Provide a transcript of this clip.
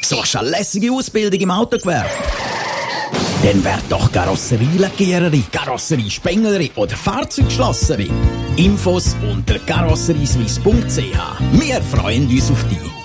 Suchst du eine lässige Ausbildung im Autogewerbe? Dann wär doch Karosserielackiererin, Karosseriespenglerin oder Fahrzeugschlosserin. Infos unter karosserieswiss.ch. Wir freuen uns auf dich.